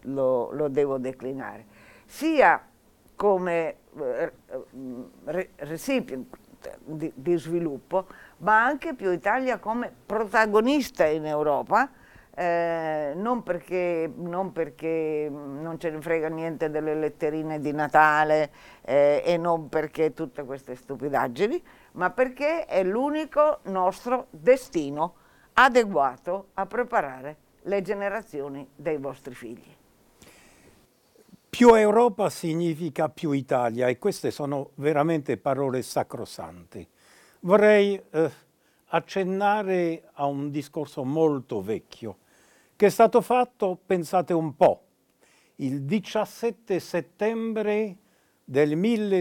lo devo declinare, sia come recipient di sviluppo, ma anche più Italia come protagonista in Europa, non perché non ce ne frega niente delle letterine di Natale e non perché tutte queste stupidaggini, ma perché è l'unico nostro destino adeguato a preparare le generazioni dei vostri figli. Più Europa significa più Italia e queste sono veramente parole sacrosante. Vorrei accennare a un discorso molto vecchio che è stato fatto, pensate un po', il 17 settembre del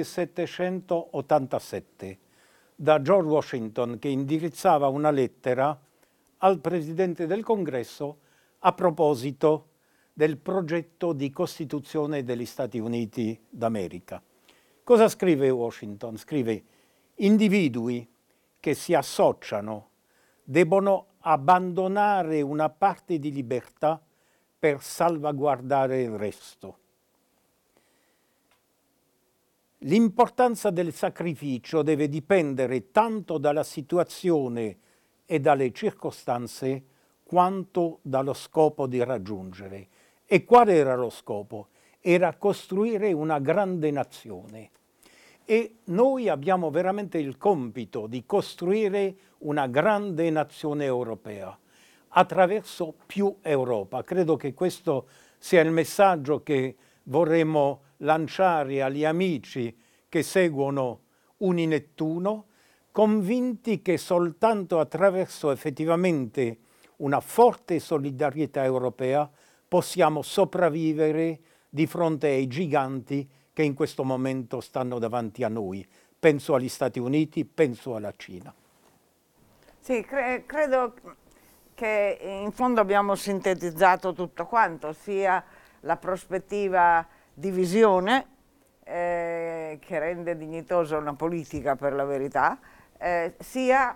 1787 da George Washington, che indirizzava una lettera al Presidente del Congresso a proposito del progetto di Costituzione degli Stati Uniti d'America. Cosa scrive Washington? Scrive: individui che si associano debbono abbandonare una parte di libertà per salvaguardare il resto. L'importanza del sacrificio deve dipendere tanto dalla situazione e dalle circostanze quanto dallo scopo di raggiungere. E qual era lo scopo? Era costruire una grande nazione. E noi abbiamo veramente il compito di costruire una grande nazione europea attraverso più Europa. Credo che questo sia il messaggio che vorremmo lanciare agli amici che seguono Uninettuno, convinti che soltanto attraverso effettivamente una forte solidarietà europea possiamo sopravvivere di fronte ai giganti che in questo momento stanno davanti a noi. Penso agli Stati Uniti, penso alla Cina. Sì, credo che in fondo abbiamo sintetizzato tutto quanto, sia la prospettiva di visione, che rende dignitosa una politica per la verità, sia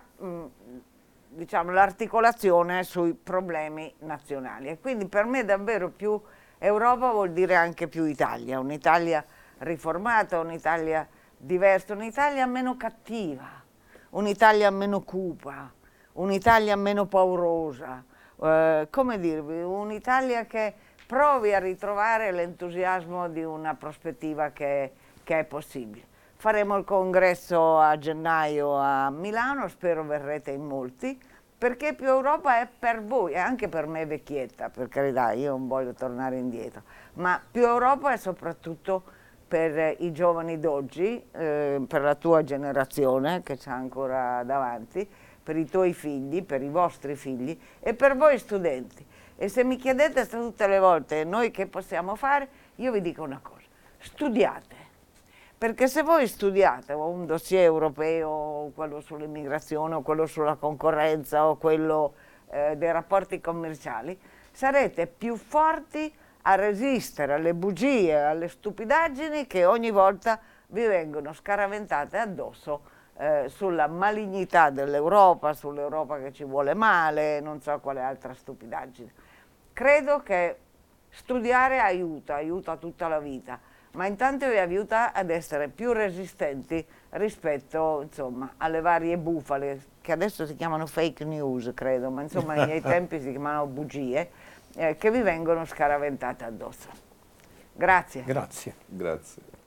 diciamo, l'articolazione sui problemi nazionali. E quindi per me davvero più Europa vuol dire anche più Italia, un'Italia riformata, un'Italia diversa, un'Italia meno cattiva, un'Italia meno cupa, un'Italia meno paurosa, come dirvi, un'Italia che provi a ritrovare l'entusiasmo di una prospettiva che è possibile. Faremo il congresso a gennaio a Milano, spero verrete in molti, perché più Europa è per voi, e anche per me vecchietta, per carità, io non voglio tornare indietro, ma più Europa è soprattutto per i giovani d'oggi, per la tua generazione che c'è ancora davanti, per i tuoi figli, per i vostri figli e per voi studenti. E se mi chiedete tutte le volte noi che possiamo fare, io vi dico una cosa: studiate. Perché se voi studiate un dossier europeo, o quello sull'immigrazione, o quello sulla concorrenza, o quello dei rapporti commerciali, sarete più forti a resistere alle bugie, alle stupidaggini che ogni volta vi vengono scaraventate addosso sulla malignità dell'Europa, sull'Europa che ci vuole male, non so quale altra stupidaggine. Credo che studiare aiuta tutta la vita, ma intanto vi aiuta ad essere più resistenti rispetto, insomma, alle varie bufale, che adesso si chiamano fake news, credo, ma insomma ai miei tempi si chiamano bugie, che vi vengono scaraventate addosso. Grazie. Grazie. Grazie.